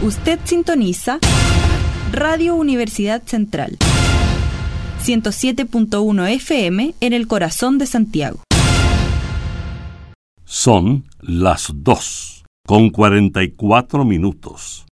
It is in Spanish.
Usted sintoniza Radio Universidad Central, 107.1 FM en el corazón de Santiago. Son las 2:44.